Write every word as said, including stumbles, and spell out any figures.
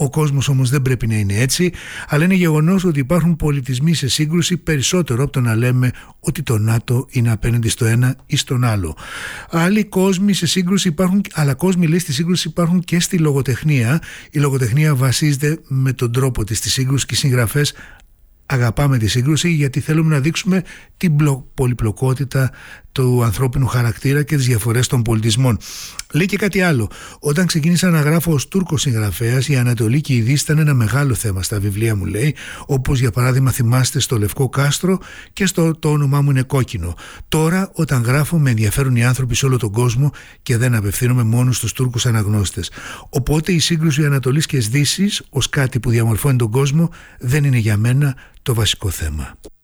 Ο κόσμος όμως δεν πρέπει να είναι έτσι, αλλά είναι γεγονός ότι υπάρχουν πολιτισμοί σε σύγκρουση περισσότερο από το να λέμε ότι το ΝΑΤΟ είναι απέναντι στο ένα ή στον άλλο. Άλλοι κόσμοι σε σύγκρουση υπάρχουν, αλλά κόσμοι λέει στη σύγκρουση υπάρχουν και στη λογοτεχνία. Η λογοτεχνία βασίζεται με τον τρόπο της στη σύγκρουση και οι συγγραφές αγαπάμε τη σύγκρουση γιατί θέλουμε να δείξουμε την πολυπλοκότητα του ανθρώπινου χαρακτήρα και τις διαφορές των πολιτισμών. Λέει και κάτι άλλο. Όταν ξεκίνησα να γράφω ως Τούρκος συγγραφέας, η Ανατολή και η Δύση ήταν ένα μεγάλο θέμα στα βιβλία μου, λέει, όπως για παράδειγμα θυμάστε στο Λευκό Κάστρο και στο Το όνομά μου είναι κόκκινο. Τώρα, όταν γράφω, με ενδιαφέρουν οι άνθρωποι σε όλο τον κόσμο και δεν απευθύνομαι μόνο στους Τούρκους αναγνώστες. Οπότε η σύγκρουση Ανατολής και Δύσης ως κάτι που διαμορφώνει τον κόσμο δεν είναι για μένα το βασικό θέμα.